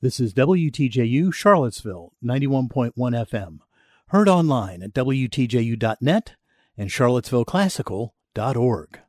This is WTJU Charlottesville, 91.1 FM. Heard online at WTJU.net and CharlottesvilleClassical.org.